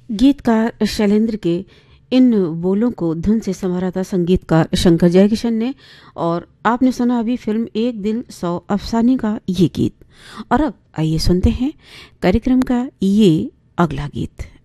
गीतकार शैलेंद्र के इन बोलों को धुन से संवारा था संगीतकार शंकर जयकिशन ने। और आपने सुना अभी फिल्म एक दिल 100 अफसाने का ये गीत। और अब आइए सुनते हैं कार्यक्रम का ये अगला गीत।